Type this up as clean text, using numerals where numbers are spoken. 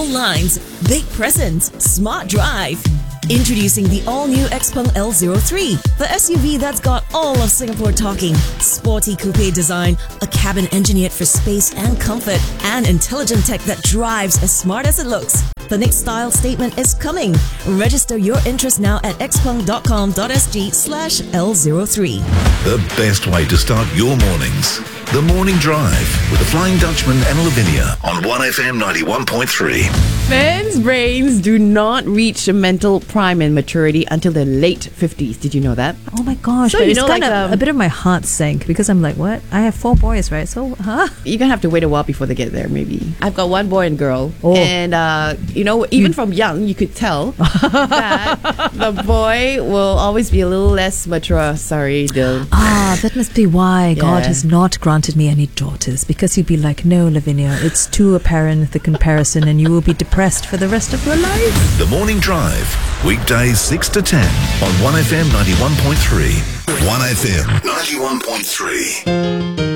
lines, big presence, smart drive. Introducing the all-new Xpeng L03, the SUV that's got all of Singapore talking. Sporty coupe design, a cabin engineered for space and comfort, and intelligent tech that drives as smart as it looks. The next style statement is coming. Register your interest now at xpeng.com.sg/L03. The best way to start your mornings. The Morning Drive with the Flying Dutchman and Lavinia on 1FM 91.3. Men's brains do not reach mental prime and maturity until their late 50s. Did you know that? Oh my gosh, So, but you it's know, kind like, of a bit of my heart sank because I'm like, what? I have 4 boys, right? So, You're going to have to wait a while before they get there, maybe. I've got one boy and girl. Oh. And, even from young, you could tell that the boy will always be a little less mature. Sorry, Dylan. that must be why God Yeah. has not granted me any daughters, because he'd be like, no, Lavinia, it's too apparent, the comparison, and you will be depressed for the rest of your life. The Morning Drive, weekdays 6 to 10 on 1FM 91.3. 1FM 91.3.